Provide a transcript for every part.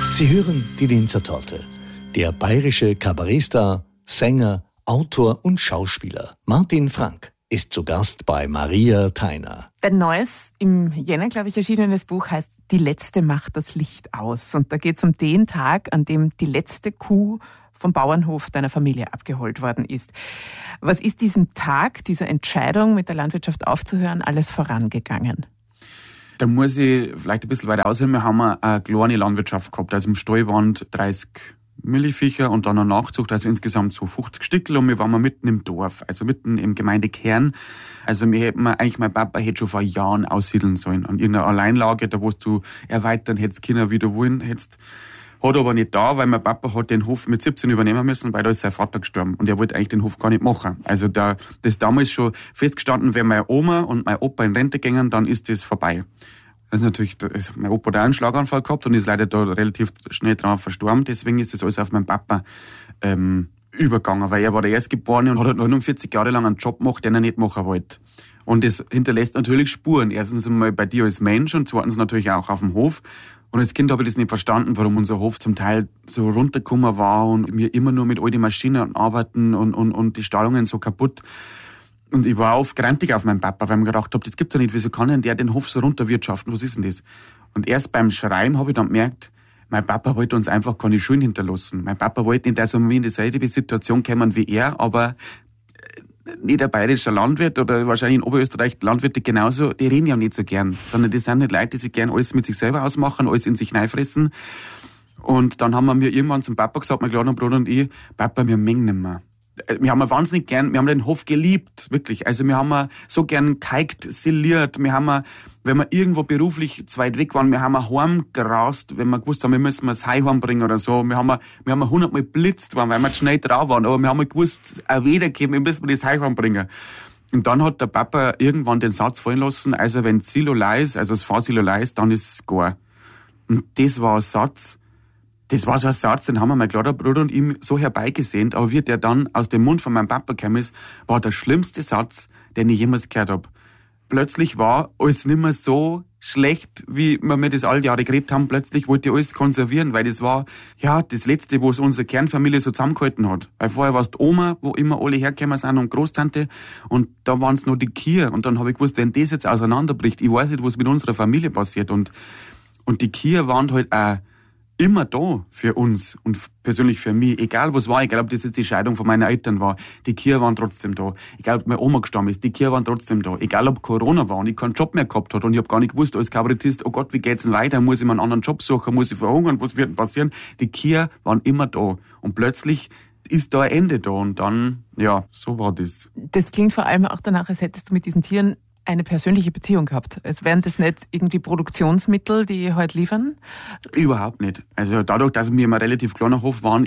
Sie hören die Linzer Torte. Der bayerische Kabarettstar, Sänger, Autor und Schauspieler Martin Frank ist zu Gast bei Maria Theiner. Dein neues, im Jänner, glaube ich, erschienenes Buch heißt Die Letzte macht das Licht aus. Und da geht es um den Tag, an dem die letzte Kuh vom Bauernhof deiner Familie abgeholt worden ist. Was ist diesem Tag, dieser Entscheidung, mit der Landwirtschaft aufzuhören, alles vorangegangen? Da muss ich vielleicht ein bisschen weiter aushören. Wir haben eine kleine Landwirtschaft gehabt. Also im Stall waren 30 Milchviecher und dann eine Nachzucht, also insgesamt so 50 Stückel, und wir waren mitten im Dorf, also mitten im Gemeindekern. Also mein Papa hätte schon vor Jahren aussiedeln sollen an irgendeiner Alleinlage, da wo du erweitern hättest können, wie du wollen hättest. Hat aber nicht da, weil mein Papa hat den Hof mit 17 übernehmen müssen, weil da ist sein Vater gestorben und er wollte eigentlich den Hof gar nicht machen. Also das ist damals schon festgestanden, wenn meine Oma und mein Opa in Rente gingen, dann ist das vorbei. Das ist natürlich, mein Opa hat auch einen Schlaganfall gehabt und ist leider da relativ schnell drauf verstorben. Deswegen ist das alles auf meinen Papa übergegangen, weil er war der Erstgeborene und hat halt 49 Jahre lang einen Job gemacht, den er nicht machen wollte. Und das hinterlässt natürlich Spuren. Erstens einmal bei dir als Mensch und zweitens natürlich auch auf dem Hof. Und als Kind habe ich das nicht verstanden, warum unser Hof zum Teil so runtergekommen war und wir immer nur mit all den Maschinen arbeiten und die Stallungen so kaputt. Und ich war oft grantig auf meinen Papa, weil ich mir gedacht habe, das gibt's ja nicht, wieso kann denn der den Hof so runterwirtschaften, was ist denn das? Und erst beim Schreiben habe ich dann gemerkt, mein Papa wollte uns einfach keine Schulden hinterlassen. Mein Papa wollte nicht, dass wir in dieselbe Situation kommen wie er, aber nicht ein bayerischer Landwirt oder wahrscheinlich in Oberösterreich Landwirte genauso, die reden ja nicht so gern, sondern das sind nicht Leute, die sich gern alles mit sich selber ausmachen, alles in sich reinfressen. Und dann haben wir mir irgendwann zum Papa gesagt, mein kleiner Bruder und ich, Papa, wir mengen nicht mehr. Wir haben wahnsinnig gern, wir haben den Hof geliebt, wirklich. Also wir haben so gern geheigt, siliert, wir haben, wenn wir irgendwo beruflich zu weit weg waren, wir haben heimgerast, wenn wir gewusst haben, wir müssen das Heu heimbringen oder so. Wir haben 100-mal blitzt, weil wir schnell drauf waren, aber wir haben gewusst, auch wiedergeben, wir müssen das Heu heimbringen. Und dann hat der Papa irgendwann den Satz fallen lassen, also wenn das Silo leer ist, also das Fahrsilo leer ist, dann ist es gar. Und das war so ein Satz, den haben wir mein kleiner Bruder und ihm so herbeigesehnt, aber wie der dann aus dem Mund von meinem Papa kam, war der schlimmste Satz, den ich jemals gehört habe. Plötzlich war alles nicht mehr so schlecht, wie wir mir das all die Jahre geredet haben. Plötzlich wollte ich alles konservieren, weil das war, ja, das Letzte, wo es unsere Kernfamilie so zusammengehalten hat. Weil vorher war es die Oma, wo immer alle hergekommen sind, und Großtante, und da waren es noch die Kühe. Und dann habe ich gewusst, wenn das jetzt auseinanderbricht, ich weiß nicht, was mit unserer Familie passiert. Und die Kühe waren halt auch immer da für uns und persönlich für mich. Egal was war, egal ob das jetzt die Scheidung von meinen Eltern war, die Kühe waren trotzdem da. Egal ob meine Oma gestorben ist, die Kühe waren trotzdem da. Egal ob Corona war und ich keinen Job mehr gehabt habe und ich habe gar nicht gewusst als Kabarettist, oh Gott, wie geht's denn weiter? Muss ich mir einen anderen Job suchen? Muss ich verhungern? Was wird denn passieren? Die Kühe waren immer da. Und plötzlich ist da ein Ende da. Und dann, ja, so war das. Das klingt vor allem auch danach, als hättest du mit diesen Tieren eine persönliche Beziehung gehabt. Es wären das nicht irgendwie Produktionsmittel, die heute liefern? Überhaupt nicht. Also dadurch, dass wir immer relativ kleiner Hof waren,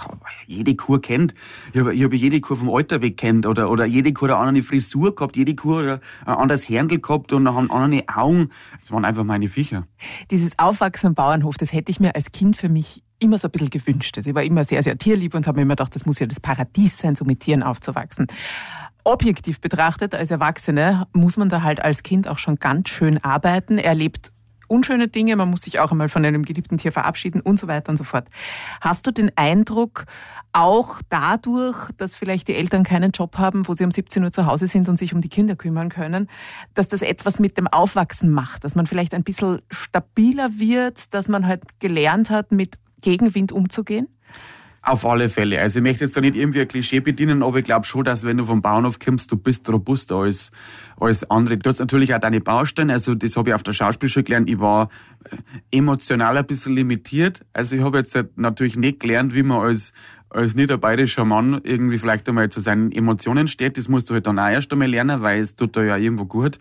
jede Kuh kennt. Ich habe jede Kuh vom Alter weg kennt oder jede Kuh eine andere Frisur gehabt, jede Kuh ein anderes Händel gehabt und haben andere Augen. Das waren einfach meine Viecher. Dieses Aufwachsen am Bauernhof, das hätte ich mir als Kind für mich immer so ein bisschen gewünscht. Also ich war immer sehr, sehr tierlieb und habe mir immer gedacht, das muss ja das Paradies sein, so mit Tieren aufzuwachsen. Objektiv betrachtet, als Erwachsene, muss man da halt als Kind auch schon ganz schön arbeiten. Er erlebt unschöne Dinge, man muss sich auch einmal von einem geliebten Tier verabschieden und so weiter und so fort. Hast du den Eindruck, auch dadurch, dass vielleicht die Eltern keinen Job haben, wo sie um 17 Uhr zu Hause sind und sich um die Kinder kümmern können, dass das etwas mit dem Aufwachsen macht, dass man vielleicht ein bisschen stabiler wird, dass man halt gelernt hat, mit Gegenwind umzugehen? Auf alle Fälle. Also ich möchte jetzt da nicht irgendwie ein Klischee bedienen, aber ich glaube schon, dass wenn du vom Bauernhof kommst, du bist robuster als andere. Du hast natürlich auch deine Baustellen, also das habe ich auf der Schauspielschule gelernt. Ich war emotional ein bisschen limitiert. Also ich habe jetzt natürlich nicht gelernt, wie man als niederbayerischer Mann irgendwie vielleicht einmal zu seinen Emotionen steht. Das musst du halt dann auch erst einmal lernen, weil es tut da ja irgendwo gut.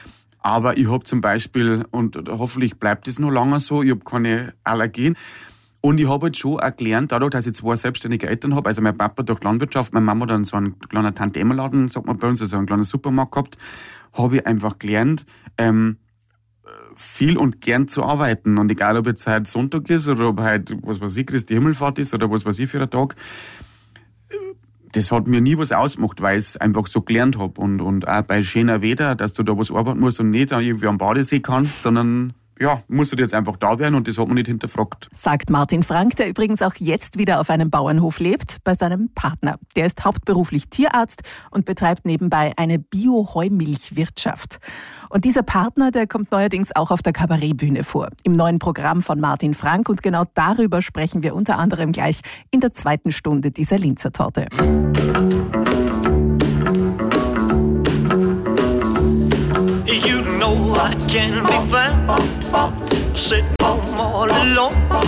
Aber ich habe zum Beispiel, und hoffentlich bleibt es noch lange so, ich habe keine Allergien. Und ich habe halt schon auch gelernt, dadurch, dass ich 2 selbstständige Eltern habe, also mein Papa durch Landwirtschaft, meine Mama dann so einen kleinen Tante-Emma-Laden, sagt man bei uns, also einen kleinen Supermarkt gehabt, habe ich einfach gelernt, viel und gern zu arbeiten. Und egal, ob jetzt heute Sonntag ist oder ob heute, was weiß ich, Christi Himmelfahrt ist oder was weiß ich für ein Tag, das hat mir nie was ausgemacht, weil ich es einfach so gelernt habe. Und auch bei schöner Wetter, dass du da was arbeiten musst und nicht irgendwie am Badesee kannst, sondern muss jetzt einfach da werden und das hat man nicht hinterfragt. Sagt Martin Frank, der übrigens auch jetzt wieder auf einem Bauernhof lebt, bei seinem Partner. Der ist hauptberuflich Tierarzt und betreibt nebenbei eine Bio-Heumilchwirtschaft. Und dieser Partner, der kommt neuerdings auch auf der Kabarettbühne vor, im neuen Programm von Martin Frank. Und genau darüber sprechen wir unter anderem gleich in der 2. Stunde dieser Linzer Torte. You know I can be found sitting home all alone.